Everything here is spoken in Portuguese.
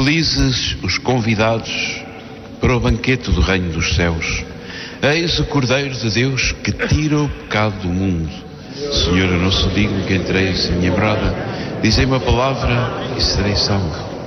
Felizes os convidados para o banquete do reino dos céus. Eis o Cordeiro de Deus que tira o pecado do mundo. Senhor, eu não sou digno que entreis em minha morada. Dizei uma palavra e serei salvo.